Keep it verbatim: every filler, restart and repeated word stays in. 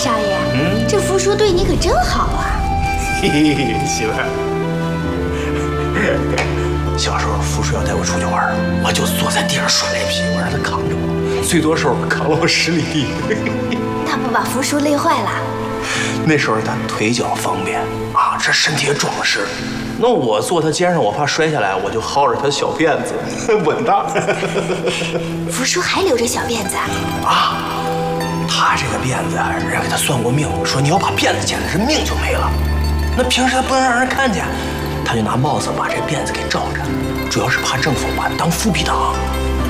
少爷， 嗯， 这福叔对你可真好啊！ 嘿嘿，媳妇儿，小时候福叔要带我出去玩，我就坐在地上耍赖皮，我让他扛着我，最多时候扛了我十里地。 他不把福叔累坏了？ 那时候他腿脚方便啊，这身体也壮实。那我坐他肩上，我怕摔下来，我就薅着他小辫子，稳当。 福叔还留着小辫子啊？他这个辫子，人给他算过命，说你要把辫子剪了，这命就没了。那平时他不能让人看见，他就拿帽子把这辫子给罩着，主要是怕政府把他当复辟党。